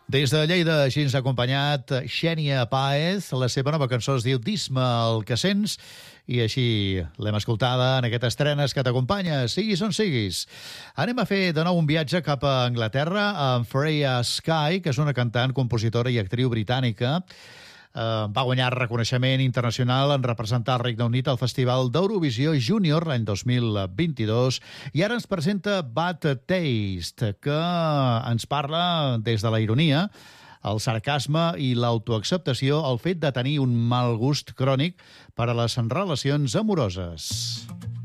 Des de Lleida així ens ha acompanyat Xènia Páez. La seva nova cançó es diu Dis-me el que sents i així l'hem escoltada en aquest estrenes que t'acompanya, siguis on siguis. Anem a fer de nou un viatge cap a Anglaterra amb Freya Skye, que és una cantant, compositora i actriu britànica. Va guanyar reconeixement internacional en representar el Regne Unit al Festival d'Eurovisió Júnior l'any 2022 i ara ens presenta Bad Taste, que ens parla des de la ironia, el sarcasme i l'autoacceptació, el fet de tenir un mal gust crònic per a les relacions amoroses.